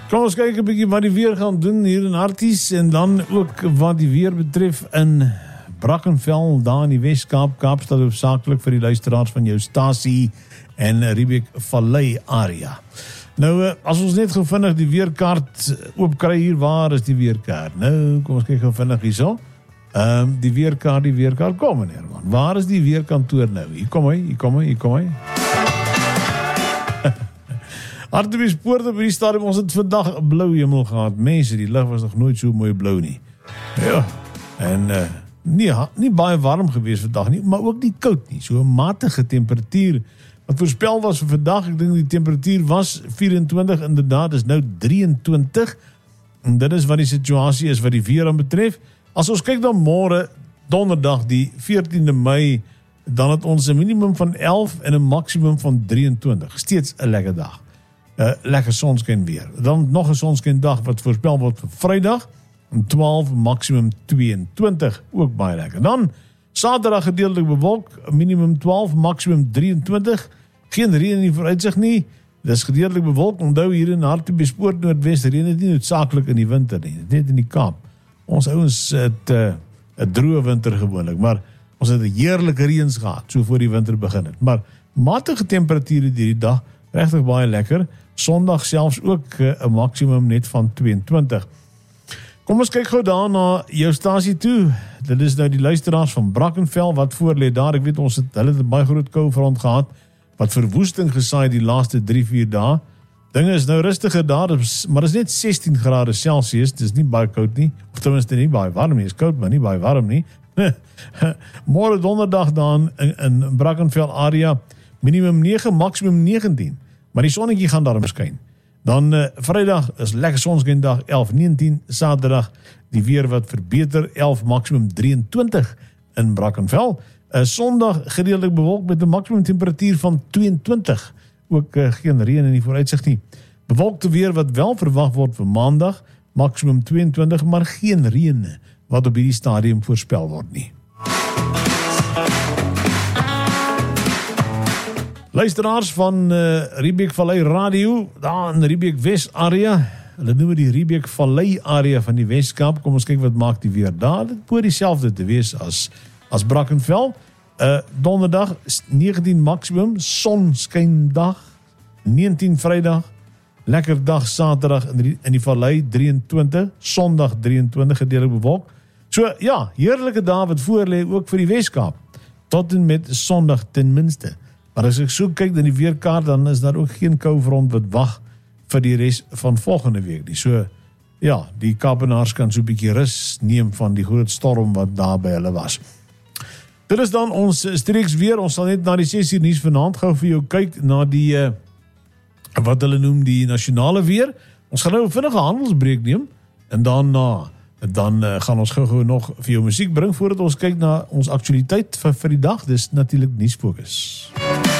Kom ons kyk 'n bietjie wat die weer gaan doen hier in Harties en dan ook wat die weer betref in Brackenfell, daar in die Wes-Kaap, Kaapstad hoofsaaklik vir die luisteraars van jou stasie en Riebeek Vallei area. Nou, as ons net gou vinnig die weerkaart oopkry hier, waar is die weerkaart? Nou, kom ons kyk gou vinnig hierso. Die weerkaart, kom meneer man. Waar is die weerkantoor nou? Hier kom hy. Hartbeespoort op die stadium, ons het vandag 'n blou hemel gehad. Mense, die lug was nog nooit so mooi blou nie. Ja, en nie baie warm gewees vandag nie, maar ook nie koud nie. So 'n matige temperatuur wat voorspel was vir vandag. Ek dink die temperatuur was 24, inderdaad, is nou 23. En dit is wat die situasie is wat die weer aan betref. As ons kyk dan môre, donderdag die 14de Mei, dan het ons 'n minimum van 11 en 'n maksimum van 23. Steeds 'n lekker dag. Lekker sonskyn weer. Dan nog 'n sonskyn dag wat voorspel word vir Vrydag, 12, maksimum 22, ook baie lekker. Dan Saterdag gedeeltelik bewolk, minimum 12, maksimum 23. Geen reën in die vooruitsig nie. Dis gedeeltelik bewolk. Onthou hier in Hartbeespoort Noordwes reën dit nie noodsaaklik in die winter nie, net in die Kaap. Ons ouens het 'n droë winter gewoonlik, maar ons het 'n heerlike reëns gehad so voor die winter begin het. Maar matige temperature hierdie dag, regtig baie lekker. Sondag selfs ook 'n maksimum net van 22. Kom ons kyk gou daar na jou stasie toe. Dit is nou die luisteraars van Brackenfell wat voorlê daar. Ek weet hulle het 'n baie groot koufront gehad wat verwoesting gesaai die laaste 3-4 dae. Dinge is nou rustiger daar, maar dit is net 16 grade Celsius. Dit is nie baie koud nie, of tenminste nie baie warm nie. Is koud, maar nie baie warm nie. Môre donderdag dan in Brackenfell area minimum 9, maksimum 19. Maar die sonnetjie gaan daar skyn. Dan Vrydag is lekker sonskyndag, 11, 19. Saterdag die weer wat verbeter, 11, maksimum 23 in Brackenfell. Sondag gedeeltelik bewolk met 'n maksimum temperatuur van 22. Ook geen reën in die vooruitsig nie. Bewolkte weer wat wel verwag word vir Maandag, maksimum 22, maar geen reën wat op hierdie stadium voorspel word nie. Luisteraars van Riebeek Vallei Radio, daar in Riebeek Wes area, hulle noem die Riebeek Vallei area van die Wes-Kaap. Kom ons kyk wat maak die weer daar. Dit behoort dieselfde te wees as Brackenfell. Donderdag 19 maksimum, sonskyndag, 19 Vrydag, lekker dag Saterdag in die Vallei 23, Sondag 23 gedeeltelik bewolk. So ja, heerlike dae wat voorlê ook vir die Wes-Kaap, tot en met Sondag ten minste. Maar as ek so kyk na die weerkaart, dan is daar ook geen koufront wat wag vir die res van volgende week nie. So ja, die Kaapenaars kan so 'n bietjie rus neem van die groot storm wat daar by hulle was. Dit is dan ons streeks weer. Ons sal net na die 6 uur nuus vanaand gou vir jou kyk na die wat hulle noem die nasionale weer. Ons gaan nou 'n vinnige handelsbreek neem en dan gaan ons gou nog vir jou musiek bring voordat ons kyk na ons aktualiteit vir die dag. Dis natuurlik nuusfokus.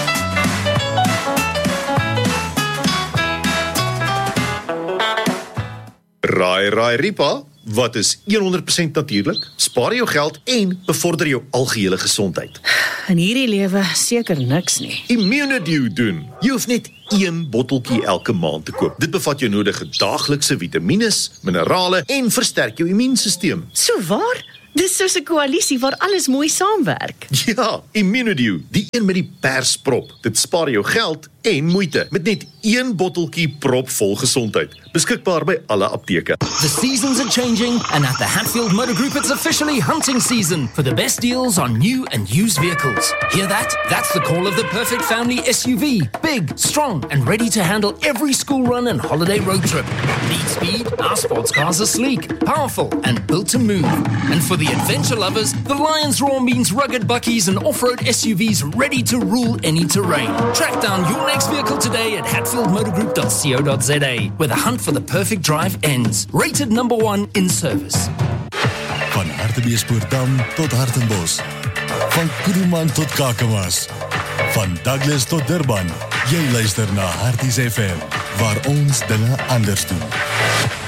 Raai Ripa, wat is 100% natuurlik? Spaar jou geld en bevorder jou algehele gesondheid. In hierdie lewe seker niks nie. Immunedew doen. Jy hoef net 1 botteltjie elke maand te koop. Dit bevat jou nodige daaglikse vitamine, minerale en versterk jou immuunstelsel. So waar? Dis soos 'n koalisie waar alles mooi saamwerk. Ja, Immunedew, die een met die persprop. Dit spaar jou geld en moeite met net 1 botteltjie propvol gesondheid. Beskikbaar by alle apteke. The seasons are changing, and at the Hatfield Motor Group it's officially hunting season for the best deals on new and used vehicles. Hear that? That's the call of the perfect family SUV. Big, strong, and ready to handle every school run and holiday road trip. Need speed? Our sports cars are sleek, powerful, and built to move. And for the adventure lovers, the Lion's Roar means rugged buckies and off-road SUVs ready to rule any terrain. Track down your next vehicle today at hatfieldmotorgroup.co.za, where the hunt for the perfect drive ends. Rated number 1 in service. Van Hartbeespoortdam tot Hartenbos. Van Kuruman tot Kakamas. Van Douglas tot Durban. Jy luister na Harties FM, waar ons dinge anders doen.